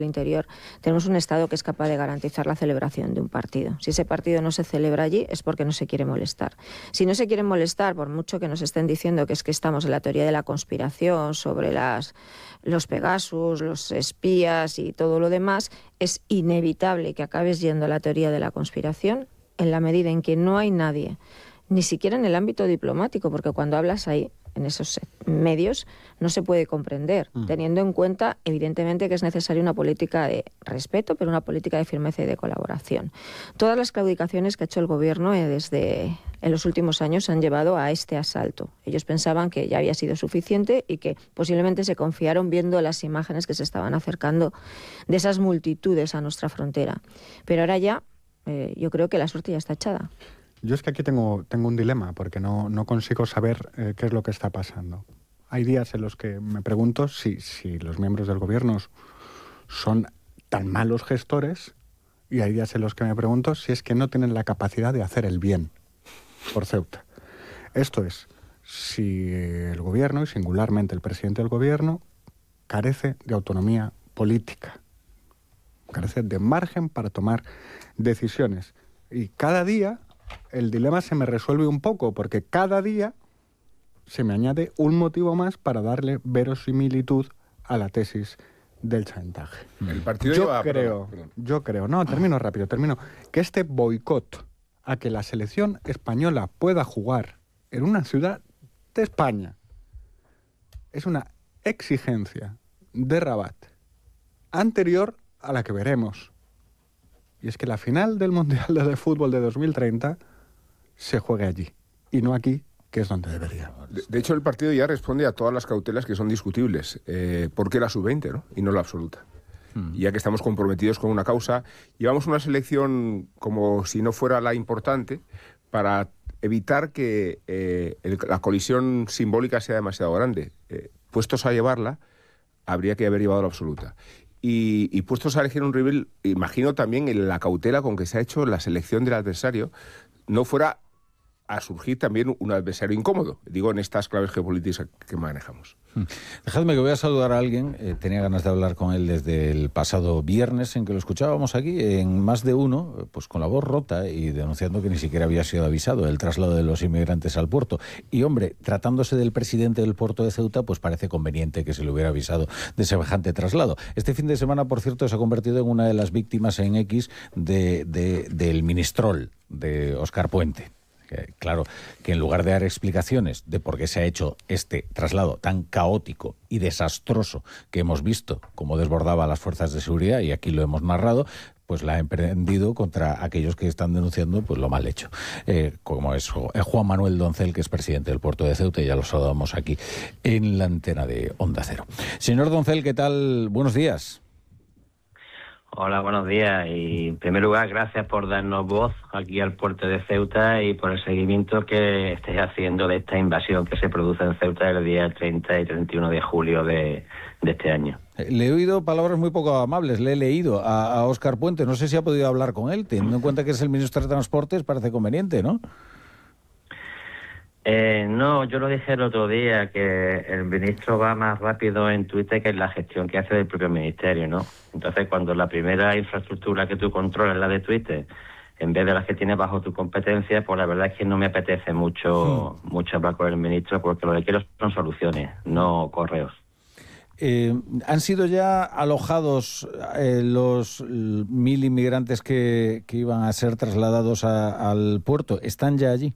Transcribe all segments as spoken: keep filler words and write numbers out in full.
Interior, tenemos un Estado que es capaz de garantizar la celebración de un partido. Si ese partido no se celebra allí es porque no se quiere molestar. Si no se quieren molestar, por mucho que nos estén diciendo que es que estamos en la teoría de la conspiración sobre las, los Pegasus, los espías y todo lo demás, es inevitable que acabes yendo a la teoría de la conspiración en la medida en que no hay nadie, ni siquiera en el ámbito diplomático, porque cuando hablas ahí, en esos medios, no se puede comprender, mm. teniendo en cuenta, evidentemente, que es necesaria una política de respeto, pero una política de firmeza y de colaboración. Todas las claudicaciones que ha hecho el Gobierno eh, desde en los últimos años han llevado a este asalto. Ellos pensaban que ya había sido suficiente y que posiblemente se confiaron viendo las imágenes que se estaban acercando de esas multitudes a nuestra frontera. Pero ahora ya, eh, yo creo que la suerte ya está echada. Yo es que aquí tengo, tengo un dilema, porque no, no consigo saber eh, qué es lo que está pasando. Hay días en los que me pregunto si, si los miembros del gobierno son tan malos gestores, y hay días en los que me pregunto si es que no tienen la capacidad de hacer el bien por Ceuta. Esto es, si el gobierno, y singularmente el presidente del gobierno, carece de autonomía política, carece de margen para tomar decisiones. Y cada día el dilema se me resuelve un poco, porque cada día se me añade un motivo más para darle verosimilitud a la tesis del chantaje. El partido yo lleva, creo, perdón, perdón. yo creo, no, termino rápido, termino, que este boicot a que la selección española pueda jugar en una ciudad de España es una exigencia de Rabat anterior a la que veremos. Y es que la final del Mundial de Fútbol de dos mil treinta se juegue allí, y no aquí, que es donde debería. De, de hecho, el partido ya responde a todas las cautelas que son discutibles, eh, porque la sub veinte, ¿no? Y no la absoluta. Hmm. Ya que estamos comprometidos con una causa, llevamos una selección como si no fuera la importante para evitar que eh, el, la colisión simbólica sea demasiado grande. Eh, puestos a llevarla, habría que haber llevado la absoluta. Y, y puestos a elegir un rival, imagino también en la cautela con que se ha hecho la selección del adversario, no fuera a surgir también un adversario incómodo, digo, en estas claves geopolíticas que manejamos. Dejadme que voy a saludar a alguien, eh, tenía ganas de hablar con él desde el pasado viernes en que lo escuchábamos aquí, en Más de Uno, pues con la voz rota y denunciando que ni siquiera había sido avisado el traslado de los inmigrantes al puerto. Y hombre, tratándose del presidente del puerto de Ceuta, pues parece conveniente que se le hubiera avisado de semejante traslado. Este fin de semana, por cierto, se ha convertido en una de las víctimas en X de, de, del Ministrol de Óscar Puente. Claro, que en lugar de dar explicaciones de por qué se ha hecho este traslado tan caótico y desastroso que hemos visto, cómo desbordaba a las fuerzas de seguridad, y aquí lo hemos narrado, pues la ha emprendido contra aquellos que están denunciando pues lo mal hecho. Eh, como es Juan Manuel Doncel, que es presidente del puerto de Ceuta, y ya lo saludamos aquí en la antena de Onda Cero. Señor Doncel, ¿qué tal? Buenos días. Hola, buenos días, y en primer lugar gracias por darnos voz aquí al puerto de Ceuta y por el seguimiento que estáis haciendo de esta invasión que se produce en Ceuta el día treinta y treinta y uno de julio de, de este año. Le he oído palabras muy poco amables, le he leído a, a Óscar Puente, no sé si ha podido hablar con él, teniendo en cuenta que es el ministro de Transportes, parece conveniente, ¿no? Eh, no, yo lo dije el otro día, que el ministro va más rápido en Twitter que en la gestión que hace del propio ministerio, ¿no? Entonces, cuando la primera infraestructura que tú controlas es la de Twitter, en vez de la que tienes bajo tu competencia, pues la verdad es que no me apetece mucho, hmm. mucho hablar con el ministro, porque lo que quiero son soluciones, no correos. Eh, ¿Han sido ya alojados eh, los mil inmigrantes que, que iban a ser trasladados a, al puerto? ¿Están ya allí?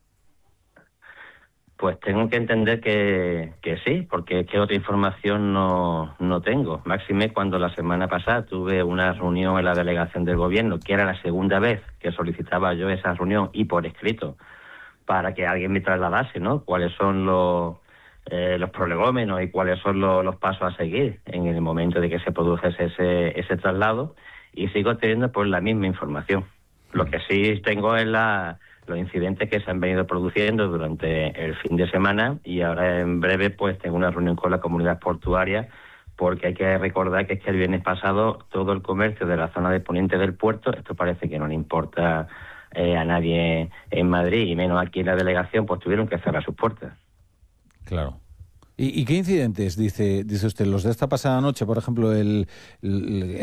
Pues tengo que entender que, que sí, porque es que otra información no, no tengo. Máxime cuando la semana pasada tuve una reunión en la delegación del gobierno, que era la segunda vez que solicitaba yo esa reunión y por escrito, para que alguien me trasladase, ¿no? Cuáles son los, eh, los prolegómenos y cuáles son los, los pasos a seguir en el momento de que se produjese ese, ese traslado, y sigo teniendo pues la misma información. Lo que sí tengo es la... los incidentes que se han venido produciendo durante el fin de semana, y ahora en breve pues tengo una reunión con la comunidad portuaria, porque hay que recordar que es que el viernes pasado todo el comercio de la zona de poniente del puerto, esto parece que no le importa eh, a nadie en Madrid, y menos aquí en la delegación, pues tuvieron que cerrar sus puertas. Claro. ¿Y, y qué incidentes dice dice usted? Los de esta pasada noche, por ejemplo, el, el,